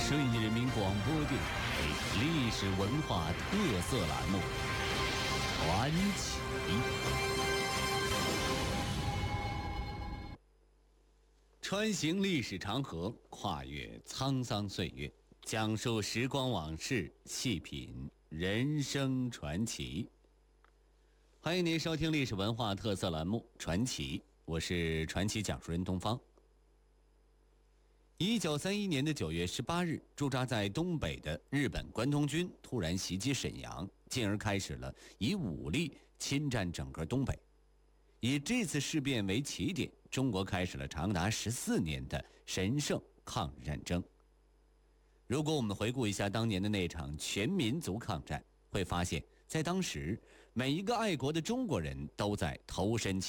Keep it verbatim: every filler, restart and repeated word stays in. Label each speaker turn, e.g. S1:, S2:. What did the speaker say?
S1: 顺义人民广播电台历史文化特色栏目《传奇》。穿行历史长河，跨越沧桑岁月，讲述时光往事，细品人生传奇。欢迎您收听历史文化特色栏目《传奇》，我是传奇讲述人东方。一九三一年的九月十八日，驻扎在东北的日本关东军突然袭击沈阳，进而开始了以武力侵占整个东北。以这次事变为起点，中国开始了长达十四年的神圣抗日战争。如果我们回顾一下当年的那场全民族抗战，会发现在当时每一个爱国的中国人都在投身其